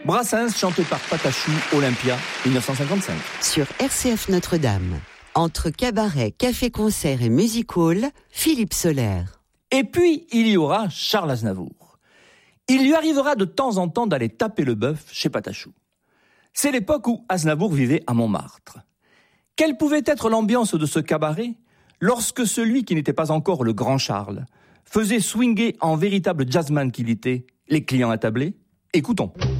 Brassens chanté par Patachou, Olympia, 1955. Sur RCF Notre-Dame, entre cabaret, café-concert et music hall, Philippe Soler. Et puis, il y aura Charles Aznavour. Il lui arrivera de temps en temps d'aller taper le bœuf chez Patachou. C'est l'époque où Aznavour vivait à Montmartre. Quelle pouvait être l'ambiance de ce cabaret lorsque celui qui n'était pas encore le grand Charles faisait swinger en véritable jazzman qu'il était les clients attablés ? Écoutons.